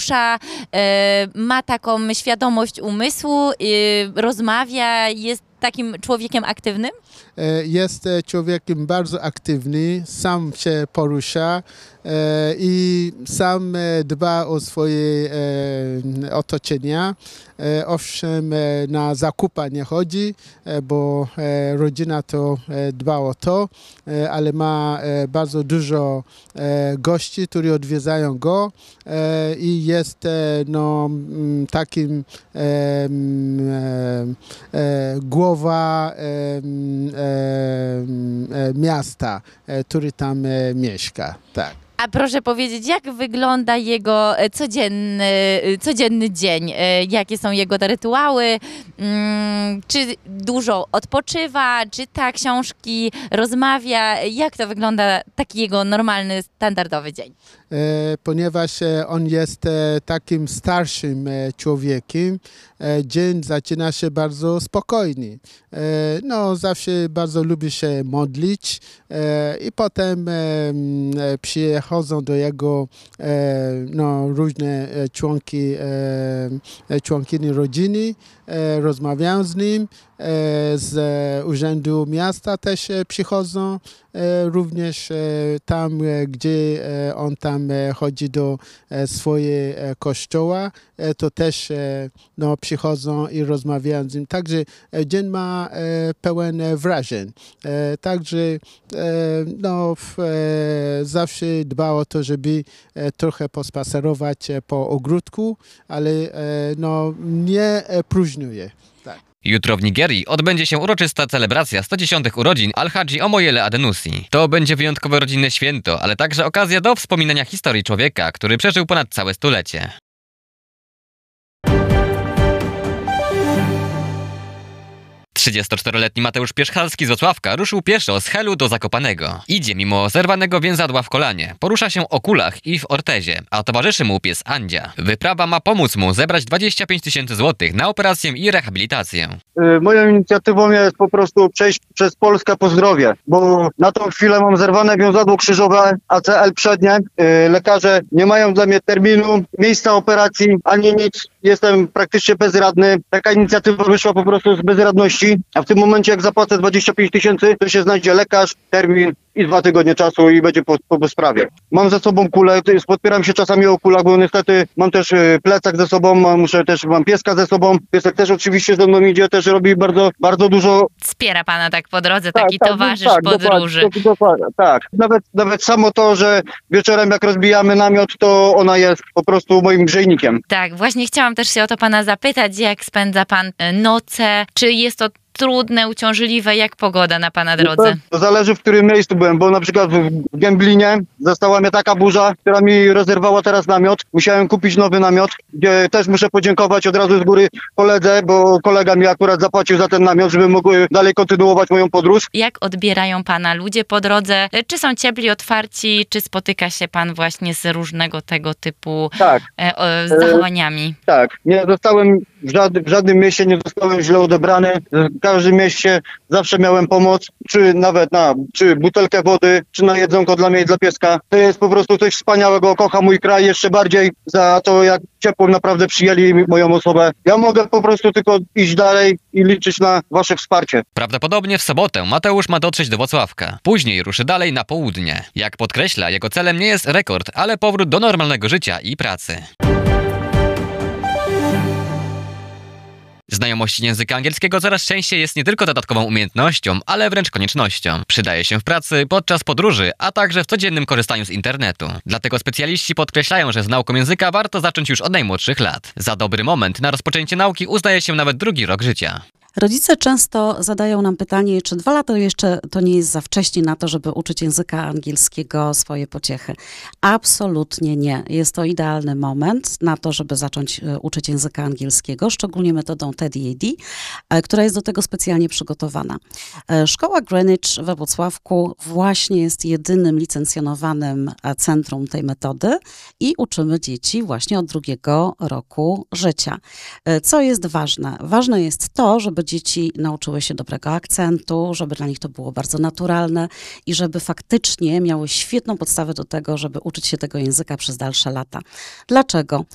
ma taką świadomość umysłu, rozmawia, jest takim człowiekiem aktywnym? Jest człowiekiem bardzo aktywny, sam się porusza i sam dba o swoje otoczenie. Owszem, na zakupa nie chodzi, bo rodzina to dba o to, ale ma bardzo dużo gości, którzy odwiedzają go i jest takim głowa miasta, który tam mieszka. Tak. A proszę powiedzieć, jak wygląda jego codzienny dzień? Jakie są jego te rytuały? Czy dużo odpoczywa, czyta książki, rozmawia? Jak to wygląda taki jego normalny, standardowy dzień? Ponieważ on jest takim starszym człowiekiem, dzień zaczyna się bardzo spokojnie. Zawsze bardzo lubi się modlić i potem przychodzą do jego różne członkini rodziny, rozmawiają z nim, z urzędu miasta też przychodzą, również tam, gdzie on tam chodzi do swojego kościoła, to też przychodzą i rozmawiają z nim. Także dzień ma pełen wrażeń. Także zawsze dba o to, żeby trochę pospacerować po ogródku, ale nie próżnuje. Tak. Jutro w Nigerii odbędzie się uroczysta celebracja 110 urodzin Al-Hadji Omoyele Adenusi. To będzie wyjątkowe rodzinne święto, ale także okazja do wspominania historii człowieka, który przeżył ponad całe stulecie. 34-letni Mateusz Pierzchalski z Wrocławka ruszył pieszo z Helu do Zakopanego. Idzie mimo zerwanego więzadła w kolanie. Porusza się o kulach i w ortezie, a towarzyszy mu pies Andzia. Wyprawa ma pomóc mu zebrać 25 000 złotych na operację i rehabilitację. Moją inicjatywą jest po prostu przejść przez Polskę po zdrowie, bo na tą chwilę mam zerwane wiązadło krzyżowe, ACL przednie. Lekarze nie mają dla mnie terminu, miejsca operacji, ani nic. Jestem praktycznie bezradny. Taka inicjatywa wyszła po prostu z bezradności, a w tym momencie jak zapłacę 25 000, to się znajdzie lekarz, termin i 2 tygodnie czasu i będzie po sprawie. Mam ze sobą kulę, podpieram się czasami o kulach, bo niestety mam też plecak ze sobą, mam pieska ze sobą. Piesek też oczywiście ze mną idzie, też robi bardzo, bardzo dużo. Wspiera pana tak po drodze, taki towarzysz podróży. Dokładnie, tak. Nawet samo to, że wieczorem jak rozbijamy namiot, to ona jest po prostu moim grzejnikiem. Tak, właśnie chciałam też się o to pana zapytać, jak spędza pan noce, czy jest to trudne, uciążliwe, jak pogoda na pana drodze? To zależy, w którym miejscu byłem, bo na przykład w Gęblinie zastała mnie taka burza, która mi rozerwała teraz namiot. Musiałem kupić nowy namiot, gdzie też muszę podziękować od razu z góry koledze, bo kolega mi akurat zapłacił za ten namiot, żeby mógł dalej kontynuować moją podróż. Jak odbierają pana ludzie po drodze? Czy są ciepli, otwarci, czy spotyka się pan właśnie z różnego tego typu zachowaniami? Tak, nie zostałem w żadnym mieście nie zostałem źle odebrany. W każdym mieście zawsze miałem pomoc, czy nawet czy butelkę wody, czy na jedzonko dla mnie i dla pieska. To jest po prostu coś wspaniałego. Kocham mój kraj jeszcze bardziej za to, jak ciepło naprawdę przyjęli moją osobę. Ja mogę po prostu tylko iść dalej i liczyć na wasze wsparcie. Prawdopodobnie w sobotę Mateusz ma dotrzeć do Włocławka. Później ruszy dalej na południe. Jak podkreśla, jego celem nie jest rekord, ale powrót do normalnego życia i pracy. Znajomość języka angielskiego coraz częściej jest nie tylko dodatkową umiejętnością, ale wręcz koniecznością. Przydaje się w pracy, podczas podróży, a także w codziennym korzystaniu z internetu. Dlatego specjaliści podkreślają, że z nauką języka warto zacząć już od najmłodszych lat. Za dobry moment na rozpoczęcie nauki uznaje się nawet 2. rok życia. Rodzice często zadają nam pytanie, czy 2 lata jeszcze to nie jest za wcześnie na to, żeby uczyć języka angielskiego swoje pociechy. Absolutnie nie. Jest to idealny moment na to, żeby zacząć uczyć języka angielskiego, szczególnie metodą TED-ED, która jest do tego specjalnie przygotowana. Szkoła Greenwich we Włocławku właśnie jest jedynym licencjonowanym centrum tej metody i uczymy dzieci właśnie od 2. roku życia. Co jest ważne? Ważne jest to, żeby dzieci nauczyły się dobrego akcentu, żeby dla nich to było bardzo naturalne i żeby faktycznie miały świetną podstawę do tego, żeby uczyć się tego języka przez dalsze lata. Dlaczego?